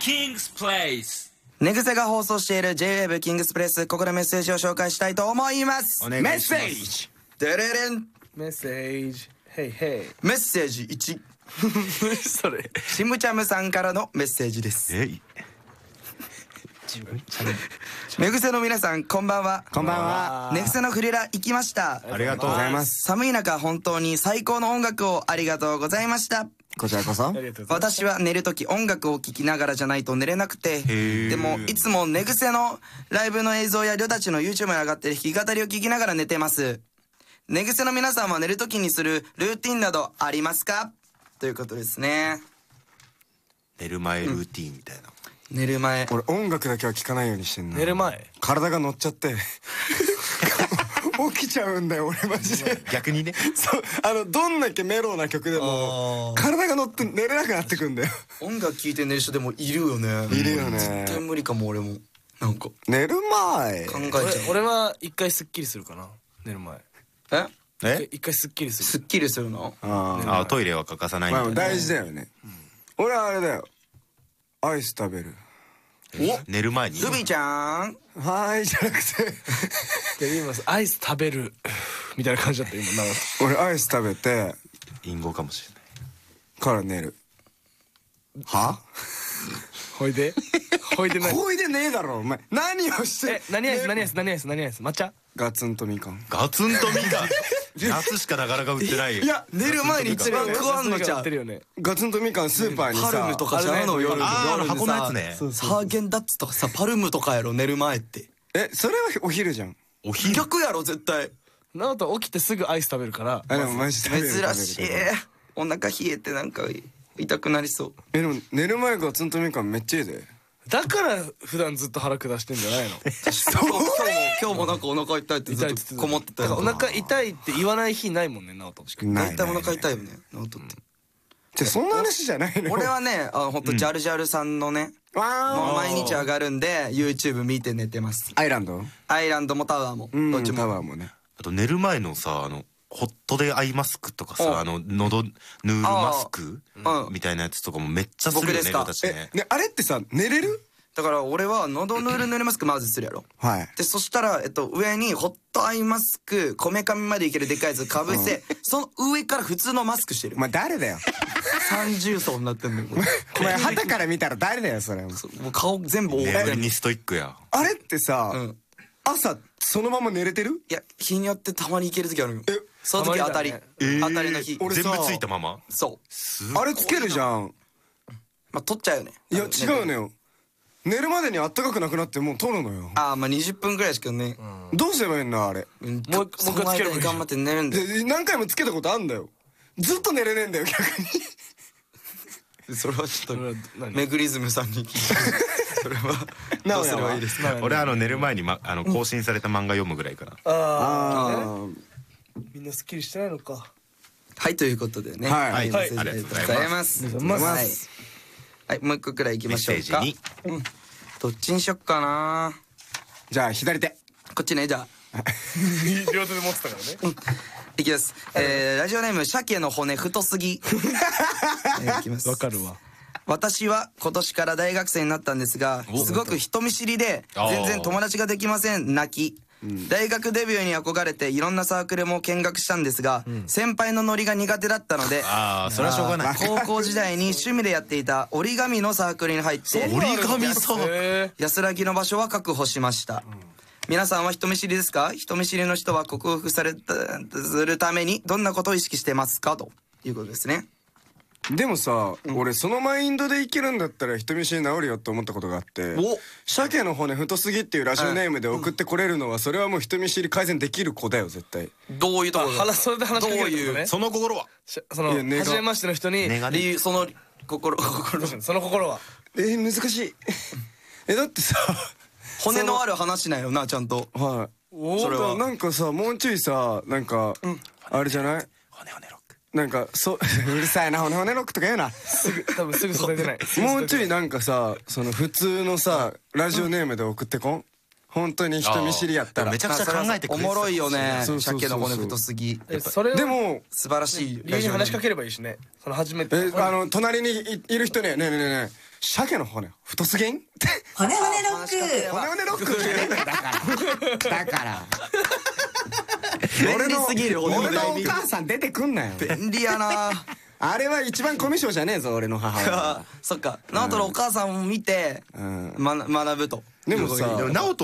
キングスプレイス。 寝癖が放送している J-Wave キングスプレス、ここでメッセージを紹介したいと思います。 お願いします。 メッセージデレレン。 メッセージヘイヘイ。 メッセージ1。 それシムチャムさんからのメッセージです。寝癖の皆さん、こんばんは。 こんばんは。 寝癖のフリラ行きました。 ありがとうございます。 寒い中、本当に最高の音楽をありがとうございました。 こちらこそ。 私は寝るとき音楽を聴きながらじゃないと寝れなくて、でもいつも寝癖のライブの映像やりょたちの YouTube に上がってる弾き語りを聴きながら寝てます。寝癖の皆さんは寝るときにするルーティンなどありますか？ということですね。 寝る前ルーティンみたいな。 寝る前。 俺音楽だけは聴かないようにしてんの。 寝る前体が乗っちゃって起きちゃうんだよ俺マジで。 逆にね。 そう、どんだけメローな曲でも体が乗って寝れなくなってくんだよ。 音楽聴いて寝る人でもいるよね。 いるよね。 絶対無理かも俺も。なんか寝る前考えちゃう。 俺は一回スッキリするかな。寝る前一回スッキリする。 すっきりするの？ あ、トイレは欠かさないんだ。 大事だよね。俺はあれだよ、アイス食べる。 寝る前に。 ルビーちゃん。 はいじゃなくて今アイス食べるみたいな感じだった今。 俺アイス食べて隠語かもしれないから寝る。は？ ほいで何？ ほいでねえだろお前。何をして何アイス抹茶？ ガツンとみかん。 ガツンとみかん。夏しかなかなか売ってないよ。 いや寝る前に一番食わんのじゃん。 ガツンとみかんスーパーにさ、 パルムとかじゃんの夜。 箱のやつね。 サーゲンダッツとかさ、パルムとかやろ寝る前って。 それはお昼じゃん。 お昼逆やろ絶対。 なおと起きてすぐアイス食べるから。 でもマジで珍しい。お腹冷えてなんか痛くなりそう。 でも寝る前ガツンとみかんめっちゃいいで。 だから普段ずっと腹下してんじゃないの？ 今日もなんかお腹痛いってずっとこもってたよ。 お腹痛いって言わない日ないもんね、直人。 大体お腹痛いよね、直人って。 じゃそんな話じゃないの。 俺はね、ほんとジャルジャルさんのね、もう毎日上がるんで YouTube 見て寝てます。 アイランドもタワーもどっちも。 タワーもね。 あと寝る前のさ、ホットでアイマスクとかさ、喉塗るマスクみたいなやつとかもめっちゃするよね、俺たちね。 あれってさ、寝れる？ だから俺は喉塗るマスクまずするやろ。 はい。 で、そしたら、上にホットアイマスク、こめかみまでいけるでかいやつかぶせ、その上から普通のマスクしてる。 お前誰だよ。 30層になってんのよ。 お前旗から見たら誰だよ、それ。 もう顔全部覆眠ってりにストイックや。 あれってさ、朝そのまま寝れてる？ いや、日によってたまにいける時あるよ。その時当たりの日。 全部ついたまま？ そう。 あれつけるじゃん。 まあ、取っちゃうよね。 いや、違うのよ。寝るまでにあったかくなくなってもう取るのよ。 まあ20分ぐらいしかね。 どうすればいいんだあれ。 もう一回つける。頑張って寝るんだよ。 で、何回もつけたことあんだよ。ずっと寝れねえんだよ、逆に。それはちょっと、メグリズムさんに聞いて。それは、どうすればいいですか？ 俺寝る前に更新された漫画読むぐらいかな。 みんなスッキリしてないのか。 はい、ということでね。 はい。 ありがとうございます。はい、もう一個くらい行きましょうか。どっちにしよっかな。 じゃあ、左手。 こっちね、じゃあ。 両手で持ってたからね。 いきます。ラジオネーム、鮭の骨太すぎ。いきます。 わかるわ。 私は今年から大学生になったんですが、すごく人見知りで、全然友達ができません、泣き。大学デビューに憧れていろんなサークルも見学したんですが、先輩のノリが苦手だったので、 それはしょうがない。 高校時代に趣味でやっていた折り紙のサークルに入って、 折り紙サークル、 安らぎの場所は確保しました。皆さんは人見知りですか？人見知りの人は克服するためにどんなことを意識してますか？ということですね。 でもさ、俺そのマインドでいけるんだったら人見知り治るよって思ったことがあって、鮭の骨太すぎっていうラジオネームで送ってこれるのは、それはもう人見知り改善できる子だよ、絶対。 どういうところ？ それで話しかけるってことね。 その心は？ 初めましての人に、 その心は？ 難しい。だってさ、 骨のある話なんよな、ちゃんと。 はい。それはなんかさ、もうちょいさ、なんか、あれじゃない？ 骨ロック。 なんか、うるさいな、骨ロックとか言うな。 多分すぐそれでない。 もうちょいなんかさ、普通のさ、ラジオネームで送ってこん？本当に人見知りやったら。 めちゃくちゃ考えてくれる。 おもろいよね。鮭の骨太すぎ。 でも、 素晴らしい。 理由に話しかければいいしね。初めて。 隣にいる人ね、ねえねえねえ、 鮭の骨太すぎん骨骨ロック骨骨ロックじゃねえんだよだから便利すぎる。 俺のお母さん出てくんなよ。 便利やな。 あれは一番コミュ障じゃねえぞ俺の母親。 そっか、直人のお母さんを見て学ぶと。 でもさ、 直人